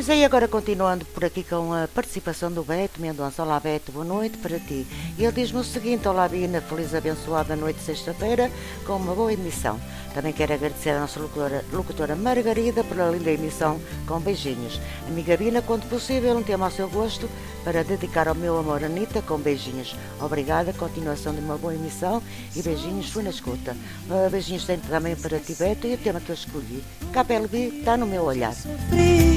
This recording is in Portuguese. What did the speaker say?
Pois aí, agora continuando por aqui com a participação do Beto Mendonça. Olá Beto, boa noite para ti. E ele diz-me o seguinte: olá Bina, feliz abençoada noite de sexta-feira com uma boa emissão. Também quero agradecer à nossa locutora Margarida pela linda emissão, com beijinhos. Amiga Bina, quando possível, um tema ao seu gosto para dedicar ao meu amor Anitta, com beijinhos. Obrigada, continuação de uma boa emissão e beijinhos, fui na escuta. Beijinhos também para ti Beto, e o tema que eu escolhi, KPLB, está no meu olhar.